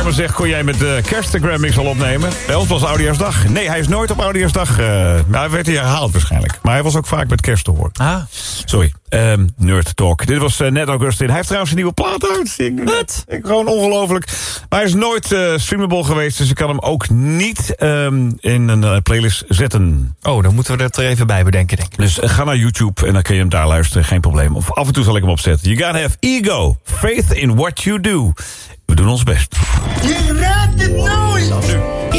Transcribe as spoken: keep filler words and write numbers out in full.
me zegt, kon jij met de kerstgrammix al opnemen? Bij ons was Oudejaarsdag. Nee, hij is nooit op Oudejaarsdag. Uh, maar hij werd hier herhaald waarschijnlijk. Maar hij was ook vaak met kerst te horen. Ah. Sorry, um, Nerd Talk. Dit was uh, net Augustin. Hij heeft trouwens een nieuwe plaat uit. Ik, Wat? Ik, gewoon ongelooflijk. Maar hij is nooit uh, streamable geweest, dus ik kan hem ook niet um, in een uh, playlist zetten. Oh, dan moeten we dat er even bij bedenken, denk ik. Dus uh, ga naar YouTube en dan kun je hem daar luisteren. Geen probleem. Of af en toe zal ik hem opzetten. You gotta have ego. Faith in what you do. We doen ons best. Je raadt het nooit! Nu.